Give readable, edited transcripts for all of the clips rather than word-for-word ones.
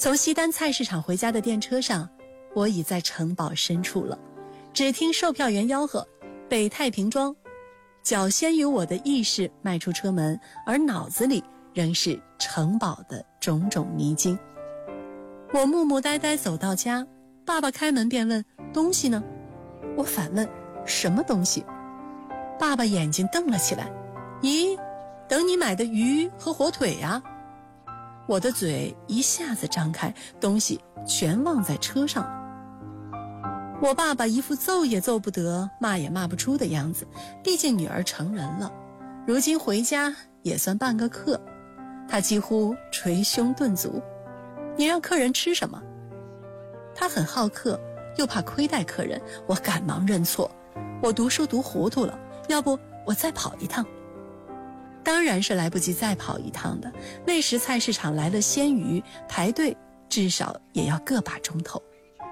从西单菜市场回家的电车上，我已在城堡深处了，只听售票员吆喝北太平庄，脚先于我的意识迈出车门，而脑子里仍是城堡的种种迷津。我木木呆呆走到家，爸爸开门便问东西呢？我反问什么东西？爸爸眼睛瞪了起来，咦，等你买的鱼和火腿呀。我的嘴一下子张开，东西全忘在车上了。我爸爸一副揍也揍不得，骂也骂不出的样子，毕竟女儿成人了，如今回家也算半个客。他几乎捶胸顿足，你让客人吃什么？他很好客，又怕亏待客人，我赶忙认错，我读书读糊涂了，要不我再跑一趟。当然是来不及再跑一趟的，那时菜市场来了鲜鱼，排队至少也要个把钟头。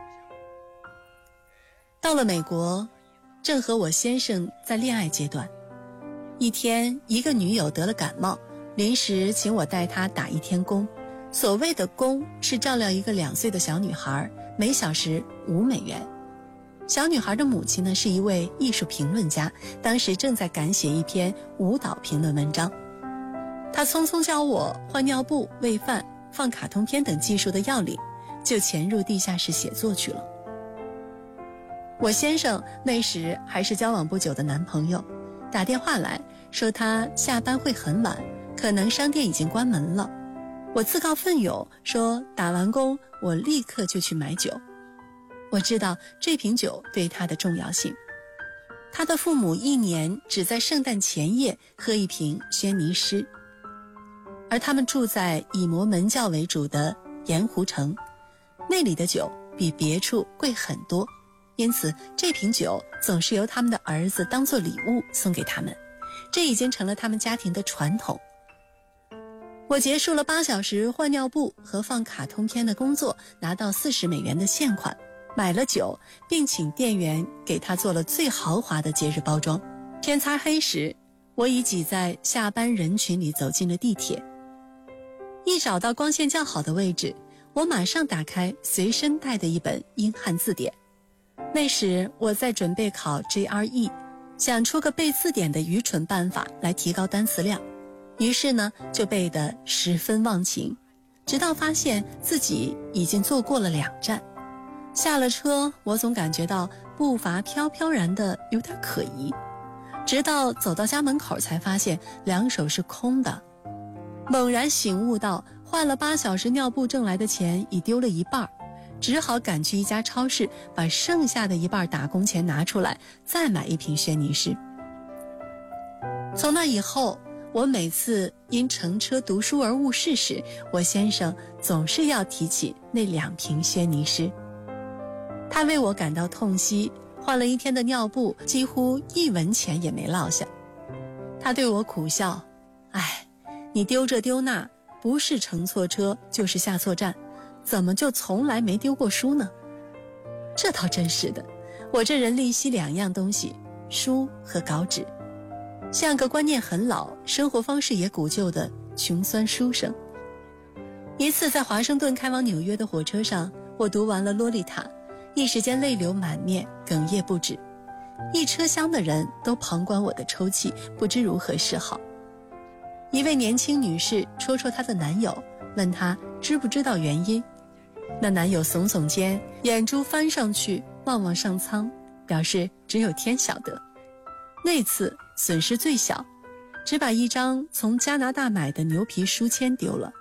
到了美国，正和我先生在恋爱阶段。一天，一个女友得了感冒，临时请我带她打一天工。所谓的工是照料一个2岁的小女孩，每小时5美元。小女孩的母亲呢，是一位艺术评论家，当时正在赶写一篇舞蹈评论文章。她匆匆教我换尿布、喂饭、放卡通片等技术的要领，就潜入地下室写作去了。我先生那时还是交往不久的男朋友，打电话来说他下班会很晚，可能商店已经关门了。我自告奋勇说打完工我立刻就去买酒。我知道这瓶酒对他的重要性，他的父母1年只在圣诞前夜喝一瓶轩尼诗，而他们住在以摩门教为主的盐湖城，那里的酒比别处贵很多，因此这瓶酒总是由他们的儿子当作礼物送给他们，这已经成了他们家庭的传统。我结束了8小时换尿布和放卡通片的工作，拿到40美元的现款，买了酒，并请店员给他做了最豪华的节日包装。天擦黑时，我已挤在下班人群里走进了地铁。一找到光线较好的位置，我马上打开随身带的一本英汉字典。那时我在准备考 GRE， 想出个背字典的愚蠢办法来提高单词量，于是呢就背得十分忘情，直到发现自己已经坐过了2站。下了车，我总感觉到步伐飘飘然的有点可疑，直到走到家门口才发现2手是空的。猛然醒悟到换了8小时尿布挣来的钱已丢了一半，只好赶去一家超市，把剩下的一半打工钱拿出来，再买一瓶轩尼诗。从那以后，我每次因乘车读书而误事时，我先生总是要提起那2瓶轩尼诗。他为我感到痛惜，换了1天的尿布，几乎1文钱也没落下。他对我苦笑，哎，你丢这丢那，不是乘错车就是下错站，怎么就从来没丢过书呢？这倒真是的，我这人吝惜2样东西，书和稿纸，像个观念很老、生活方式也古旧的穷酸书生。一次在华盛顿开往纽约的火车上，我读完了《洛丽塔》，一时间泪流满面，哽咽不止。一车厢的人都旁观我的抽泣，不知如何是好。一位年轻女士戳戳她的男友，问他知不知道原因。那男友耸耸肩，眼珠翻上去望望上苍，表示只有天晓得。那次损失最小，只把一张从加拿大买的牛皮书签丢了。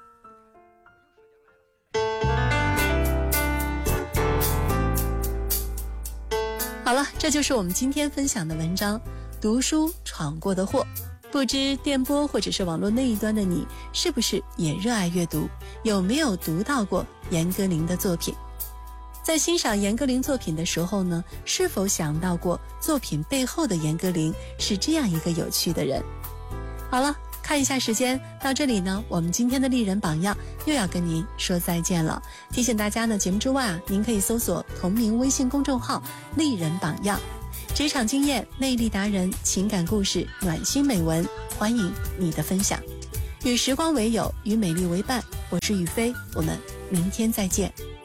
好了，这就是我们今天分享的文章，读书闯过的祸。不知电波或者是网络那一端的你，是不是也热爱阅读？有没有读到过严歌苓的作品？在欣赏严歌苓作品的时候呢，是否想到过作品背后的严歌苓是这样一个有趣的人？好了，看一下时间，到这里呢，我们今天的丽人榜样又要跟您说再见了。提醒大家呢，节目之外啊，您可以搜索同名微信公众号丽人榜样，职场经验、魅力达人、情感故事、暖心美文，欢迎你的分享。 与时光为友，与美丽为伴。我是雨飞，我们明天再见。